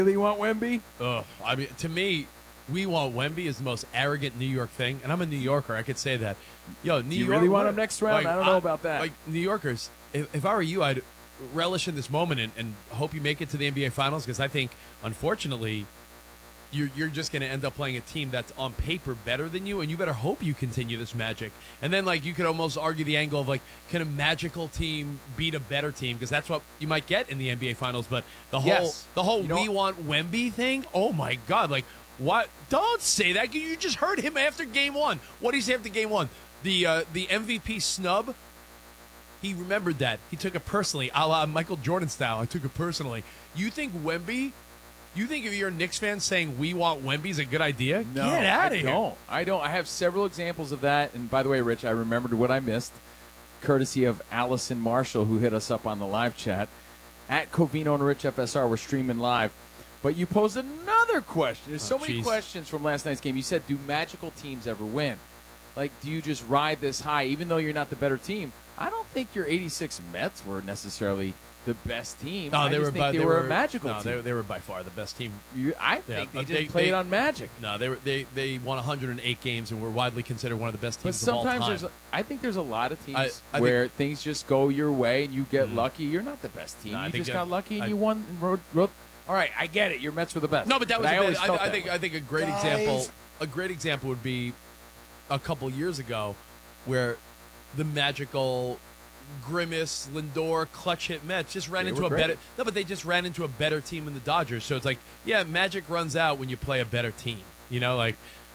really want Wemby? Ugh. I mean, to me, we want Wemby is the most arrogant New York thing, and I'm a New Yorker. I could say that. Yo, New You York, really want him next round? like, I don't know about that. Like New Yorkers, if I were you, I'd relish in this moment and hope you make it to the NBA Finals, because I think, unfortunately, you're just going to end up playing a team that's on paper better than you, and you better hope you continue this magic. And then, like, you could almost argue the angle of, like, can a magical team beat a better team? Because that's what you might get in the NBA Finals. But the whole we want Wemby thing, oh, my God. Like, what? Don't say that. You just heard him after Game 1. What did he say after Game 1? The MVP snub, he remembered that. He took it personally, a la Michael Jordan style. I took it personally. You think Wemby... You think if you're a Knicks fan saying we want Wemby is a good idea? No, Get out of here. I don't. I have several examples of that. And by the way, Rich, I remembered what I missed, courtesy of Allison Marshall, who hit us up on the live chat. At Covino and Rich FSR, we're streaming live. But you posed another question. There's so many questions from last night's game. You said, do magical teams ever win? Like, do you just ride this high, even though you're not the better team? I don't think your 86 Mets were necessarily the best team. No, they were a magical team. No, they were by far the best team. I think they just played on magic. No, they won 108 games and were widely considered one of the best teams but of all time. Sometimes I think there's a lot of teams where things just go your way and you get lucky. You're not the best team. You just got lucky and you won. All right, I get it. Your Mets were the best. No, but that was. I think a great example. A great example would be a couple years ago, where the magical Grimace, Lindor, clutch hit Mets just ran into a better. No, but they just ran into a better team than the Dodgers. So it's like, yeah, magic runs out when you play a better team. You know, like.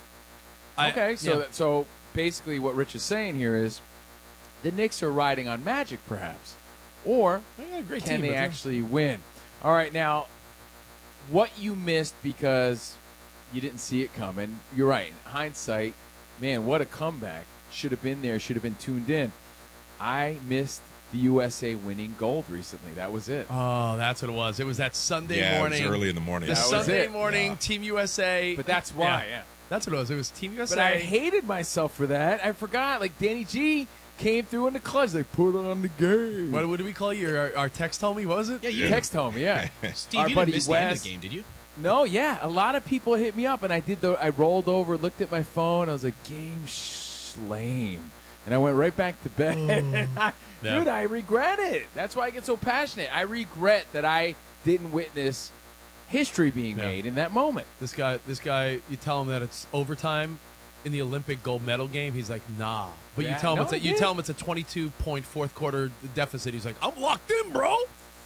So basically, what Rich is saying here is, the Knicks are riding on magic, perhaps, or can they actually win? All right, now, what you missed because you didn't see it coming. You're right. In hindsight, man, what a comeback! Should have been there. Should have been tuned in. I missed the USA winning gold recently. That was it. Oh, that's what it was. It was that Sunday morning. It was early in the morning. The Sunday morning, Team USA. But that's why, yeah. That's what it was. It was Team USA. But I hated myself for that. I forgot. Like, Danny G came through in the clutch. They put on the game. What did we call you? Our text homie, was it? Yeah, you text homie, yeah. Steve, you didn't miss the end of the game, did you? No, yeah. A lot of people hit me up, and I rolled over, looked at my phone. I was like, game lame. And I went right back to bed. Dude, I regret it. That's why I get so passionate. I regret that I didn't witness history being made in that moment. This guy, you tell him that it's overtime in the Olympic gold medal game. He's like, nah. But you tell him it's a 22-point fourth quarter deficit. He's like, I'm locked in, bro.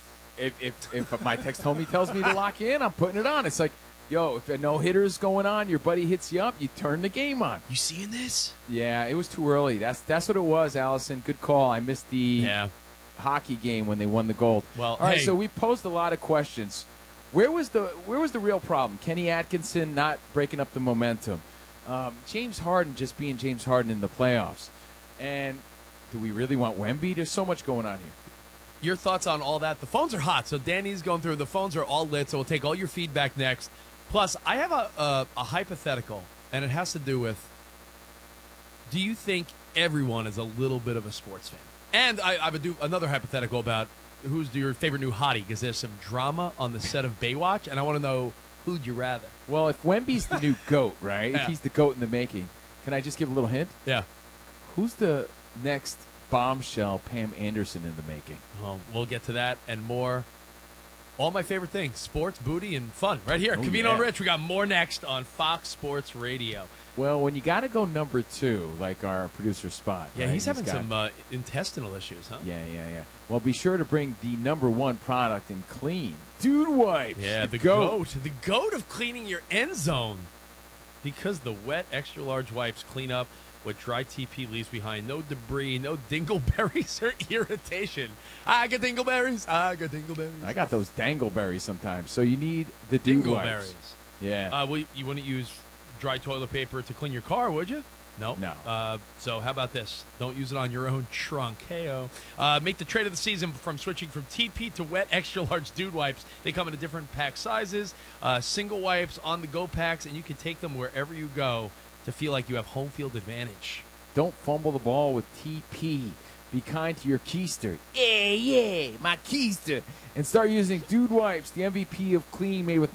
If my text homie tells me to lock in, I'm putting it on. It's like, yo, if a no-hitter is going on, your buddy hits you up, you turn the game on. You seeing this? Yeah, it was too early. That's what it was, Allison. Good call. I missed the hockey game when they won the gold. Well, all right, so we posed a lot of questions. Where was the real problem? Kenny Atkinson not breaking up the momentum. James Harden just being James Harden in the playoffs. And do we really want Wemby? There's so much going on here. Your thoughts on all that? The phones are hot, so Danny's going through. The phones are all lit, so we'll take all your feedback next. Plus, I have a hypothetical, and it has to do with, do you think everyone is a little bit of a sports fan? And I would do another hypothetical about who's your favorite new hottie, because there's some drama on the set of Baywatch, and I want to know, who'd you rather? Well, if Wemby's the new GOAT, right? If he's the GOAT in the making, can I just give a little hint? Yeah. Who's the next bombshell Pam Anderson in the making? Well, we'll get to that and more. All my favorite things, sports, booty, and fun. Right here, Covino and Rich. We got more next on Fox Sports Radio. Well, when you got to go number 2, like our producer Spot. Yeah, right? he's having some intestinal issues, huh? Yeah. Well, be sure to bring the number 1 product in clean. Dude Wipes. Yeah, the GOAT. The GOAT of cleaning your end zone. Because the wet, extra-large wipes clean up what dry TP leaves behind. No debris, no dingleberries or irritation. I got dingleberries. I got those dangleberries sometimes. So you need the Dude Wipes. Yeah. You wouldn't use dry toilet paper to clean your car, would you? No. So how about this? Don't use it on your own trunk. Hey-o. Make the trade of the season from switching from TP to wet extra-large Dude Wipes. They come in different pack sizes, single wipes, on-the-go packs, and you can take them wherever you go to feel like you have home field advantage. Don't fumble the ball with TP. Be kind to your keister. Yeah, my keister. And start using Dude Wipes, the MVP of clean, made with